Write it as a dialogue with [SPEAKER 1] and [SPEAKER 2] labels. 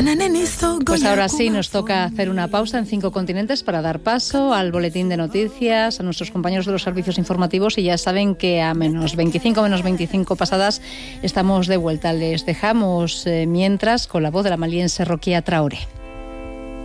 [SPEAKER 1] Pues ahora sí, nos toca hacer una pausa en 5 continentes para dar paso al boletín de noticias, a nuestros compañeros de los servicios informativos, y ya saben que a menos 25 pasadas estamos de vuelta. Les dejamos mientras con la voz de la maliense Roquía Traoré.